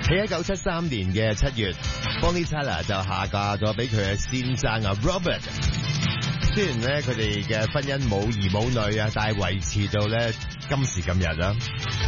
喺1973年嘅7月 Bonnie Tyler 就下嫁咗俾佢嘅先生啊 Robert。雖然咧佢哋嘅婚姻冇兒冇女啊，但係維持到咧今時今日啦。